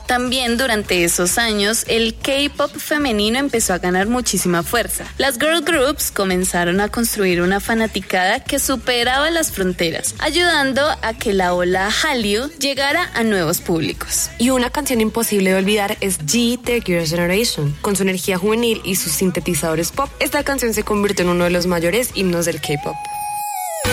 También durante esos años, el K-pop femenino empezó a ganar muchísima fuerza. Las girl groups comenzaron a construir una fanaticada que superaba las fronteras, ayudando a que la ola Hallyu llegara a nuevos públicos. Y una canción imposible de olvidar es G de Girls' Generation. Con su energía juvenil y sus sintetizadores pop, esta canción se convirtió en uno de los mayores himnos del K-pop.